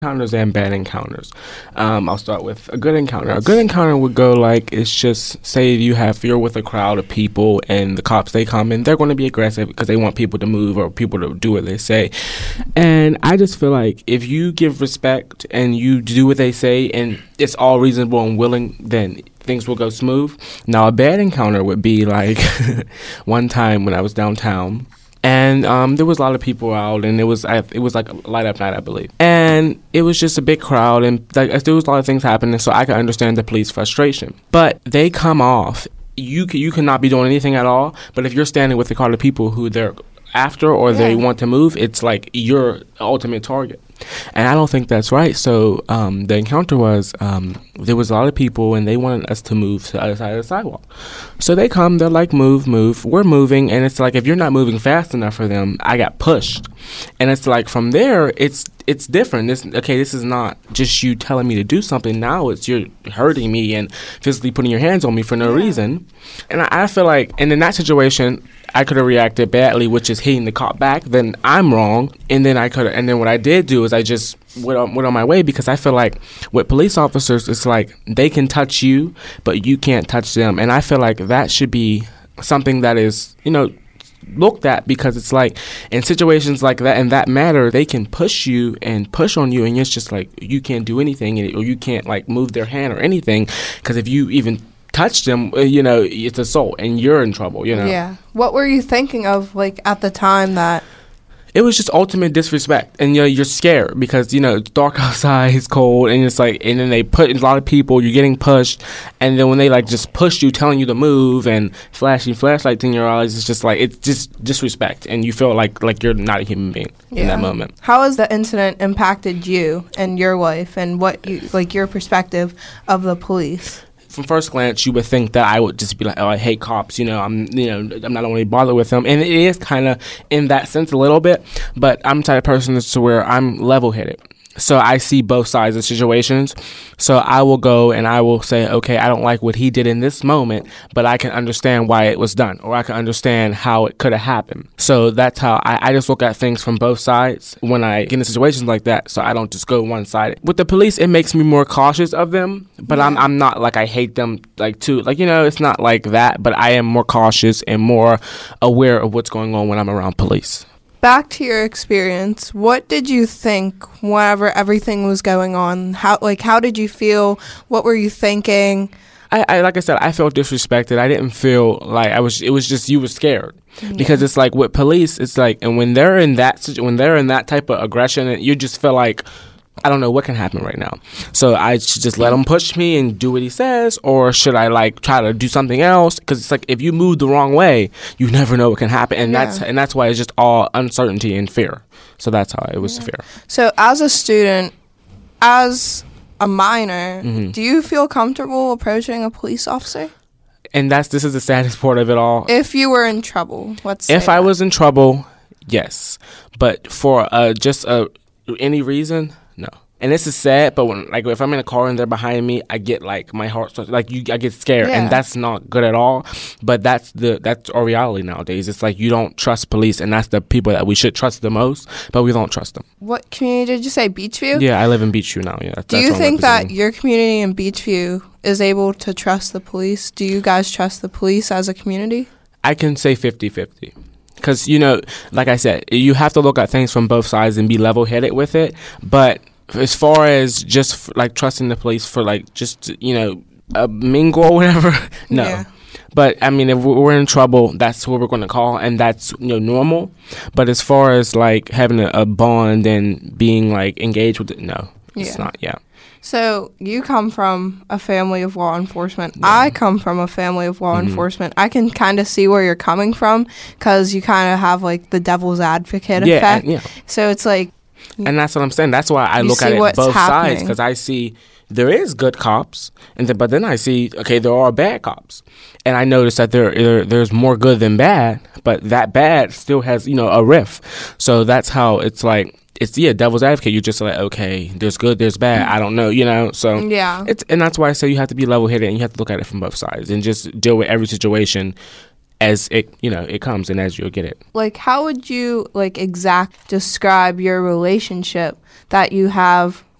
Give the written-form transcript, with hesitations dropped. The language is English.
Encounters and bad encounters. I'll start with a good encounter. A good encounter would go like, it's just, say you're with a crowd of people and the cops, they come and they're going to be aggressive because they want people to move or people to do what they say. And I just feel like if you give respect and you do what they say and it's all reasonable and willing, then things will go smooth. Now, a bad encounter would be like one time when I was downtown. And there was a lot of people out, and it was like a light up night, I believe. And it was just a big crowd, and like there was a lot of things happening, so I could understand the police frustration. But they come off. You cannot be doing anything at all. But if you're standing with the crowd of people who they're after or they want to move, it's like your ultimate target. And I don't think that's right. So the encounter was there was a lot of people and they wanted us to move to the other side of the sidewalk. So they come, they're like, move. We're moving. And it's like, if you're not moving fast enough for them, I got pushed. And it's like, from there, it's different. This is not just you telling me to do something. Now it's you're hurting me and physically putting your hands on me for no reason. And I feel like, and in that situation, I could have reacted badly, which is hitting the cop back. Then I'm wrong, and then what I did do is I just went on my way, because I feel like with police officers, it's like they can touch you, but you can't touch them, and I feel like that should be something that is, looked at, because it's like in situations like that, in that matter, they can push you and push on you, and it's just like you can't do anything, or you can't like move their hand or anything, because if you even touch them, it's assault and you're in trouble, Yeah. What were you thinking of, like, at the time that... It was just ultimate disrespect, and you're scared because it's dark outside, it's cold, and it's like, and then they put a lot of people, you're getting pushed, and then when they like just push you, telling you to move and flashing flashlights in your eyes, it's just like, it's just disrespect, and you feel like you're not a human being in that moment. How has the incident impacted you and your life, and what your perspective of the police? From first glance, you would think that I would just be like, oh, I hate cops, I'm not only bothered with them. And it is kind of in that sense a little bit, but I'm the type of person to where I'm level-headed. So I see both sides of situations. So I will go and I will say, okay, I don't like what he did in this moment, but I can understand why it was done, or I can understand how it could have happened. So that's how I just look at things from both sides when I get in situations like that. So I don't just go one-sided. With the police, it makes me more cautious of them, but I'm not like I hate them it's not like that, but I am more cautious and more aware of what's going on when I'm around police. Back to your experience, what did you think whenever everything was going on? How did you feel? What were you thinking? I like I said, I felt disrespected. I didn't feel like it was just, you were scared. Because it's like with police, it's like, and when they're in that type of aggression, you just feel like, I don't know what can happen right now. So I should just let him push me and do what he says, or should I like try to do something else? Because it's like, if you move the wrong way, you never know what can happen, and that's why it's just all uncertainty and fear. So that's how it was fear. So as a student, as a minor, do you feel comfortable approaching a police officer? And this is the saddest part of it all. If you were in trouble, if I was in trouble, yes, but for any reason, no. And this is sad, but when if I'm in a car and they're behind me, I get like my heart starts I get scared, and that's not good at all. But that's our reality nowadays. It's like you don't trust police, and that's the people that we should trust the most, but we don't trust them. What community did you say? Beachview? Yeah, I live in Beachview now. Yeah. Do you think that your community in Beachview is able to trust the police? Do you guys trust the police as a community? I can say 50-50. Because, like I said, you have to look at things from both sides and be level-headed with it. But as far as just, trusting the police for, a mingle or whatever, no. Yeah. But, I mean, if we're in trouble, that's what we're going to call, and that's, normal. But as far as, having a bond and being, engaged with it, no. It's not, So you come from a family of law enforcement. Yeah. I come from a family of law enforcement. I can kind of see where you're coming from, because you kind of have the devil's advocate effect. So it's like... And that's what I'm saying. That's why I look at it both sides, because I see there is good cops, but then I see, okay, there are bad cops. And I notice that there's more good than bad, but that bad still has, a riff. So that's how it's like... It's devil's advocate. You're just like, okay, there's good, there's bad. I don't know, So and that's why I say you have to be level-headed and you have to look at it from both sides and just deal with every situation as it, it comes and as you'll get it. Like, how would you describe your relationship that you have